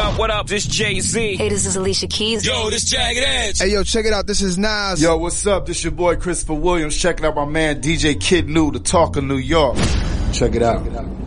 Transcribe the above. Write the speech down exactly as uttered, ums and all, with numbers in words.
up, what up? This Jay-Z. Hey, this is Alicia Keys. Yo, this Jagged Edge. Hey, yo, check it out. This is Nas. Yo, what's up? This your boy Christopher Williams. Checking out my man D J Kid New, the Talk of New York. Check it out.